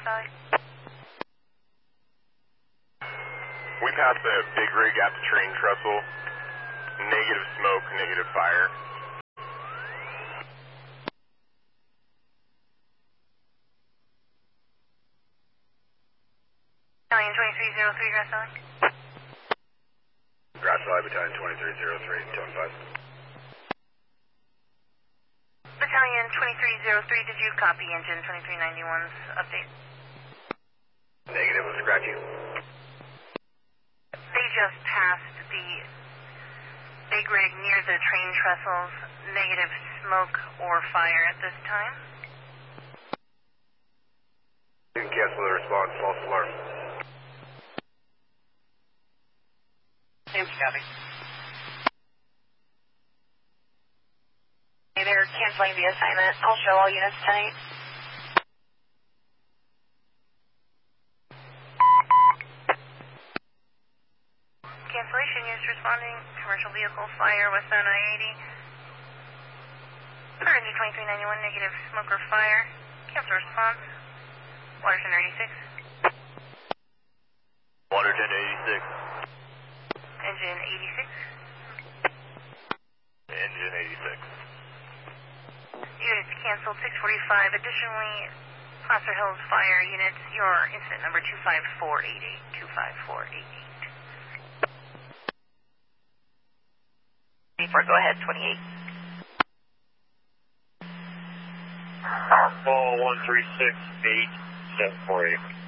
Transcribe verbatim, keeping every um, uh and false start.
Sally. We passed the big rig at the train trestle. Negative smoke, negative fire. Battalion twenty-three oh three, Grass Valley. Grass Valley, Battalion twenty-three oh three, tone five. Battalion twenty-three oh three, did you copy engine twenty-three ninety-one's update? Negative, was scratchy. They just passed the big rig near the train trestles. Negative smoke or fire at this time. You can cancel the response, false alarm. Same copy. Hey, they're canceling the assignment. I'll show all units tonight. Cancellation units responding. Commercial vehicle fire west on I eighty. Per engine twenty-three ninety-one, negative smoke or fire. Cancel response. Waterton eighty-six. Waterton eighty-six. Engine eighty-six. Engine eighty-six. Units canceled six forty-five. Additionally, Placer Hills Fire units, your incident number two five four eight eight. two five four eight eight. Go ahead, twenty-eight. Call one three six eight seven four eight.